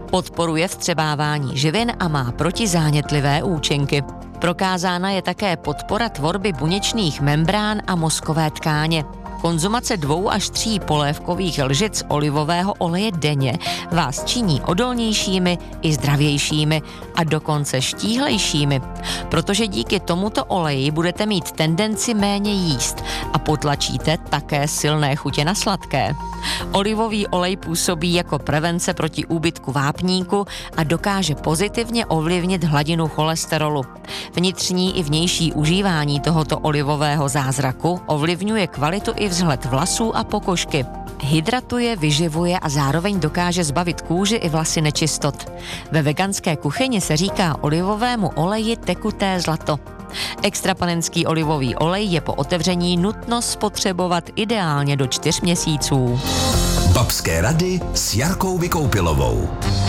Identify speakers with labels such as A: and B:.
A: Podporuje vstřebávání živin a má protizánětlivé účinky. Prokázána je také podpora tvorby buněčných membrán a mozkové tkáně. Konzumace 2 až 3 polévkových lžic olivového oleje denně vás činí odolnějšími i zdravějšími a dokonce štíhlejšími, protože díky tomuto oleji budete mít tendenci méně jíst a potlačíte také silné chutě na sladké. Olivový olej působí jako prevence proti úbytku vápníku a dokáže pozitivně ovlivnit hladinu cholesterolu. Vnitřní i vnější užívání tohoto olivového zázraku ovlivňuje kvalitu i vzhled vlasů a pokožky. Hydratuje, vyživuje a zároveň dokáže zbavit kůži i vlasy nečistot. Ve veganské kuchyni se říká olivovému oleji tekuté zlato. Extrapanenský olivový olej je po otevření nutno spotřebovat ideálně do 4 měsíců.
B: Babské rady s Jarkou Vykoupilovou.